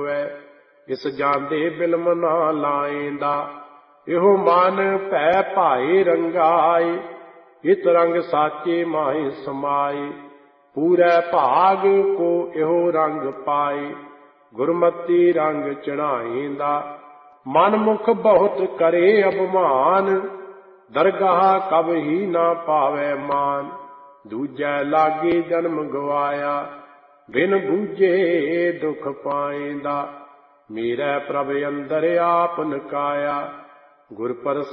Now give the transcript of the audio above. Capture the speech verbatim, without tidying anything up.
ਹੋਵੇ। ਇਸ ਜਾਂਦੇ ਬਿਲਮ ਨਾ ਲਾਏਂਦਾ, ਇਹੋ ਮਨ ਭੈ ਭਾਏ ਰੰਗਾਏ। ਹਿਤ ਰੰਗ ਸਾਚੇ ਮਾਹੇ ਸਮਾਏ, ਪੂਰੇ ਭਾਗ ਕੋ ਇਹੋ ਰੰਗ ਪਾਏ। ਗੁਰਮਤੀ ਰੰਗ ਚੜ੍ਹਾਏਂਦਾ, ਮਨ ਮੁਖ ਬਹੁਤ ਕਰੇ ਅਭਿਮਾਨ। ਦਰਗਾਹ ਕਬ ਹੀ ਨਾ ਪਾਵੈ ਮਾਨ, ਦੂਜੈ ਲਾਗੇ ਜਨਮ ਗਵਾਇਆ। ਬਿਨ ਬੂਝੇ ਦੁਖ ਪਾਏਂਦਾ, ਮੇਰੇ ਪ੍ਰਭ ਅੰਦਰ ਆਪ ਨਕਾਇਆ। ਗੁਰ ਪ੍ਰਸਾਦ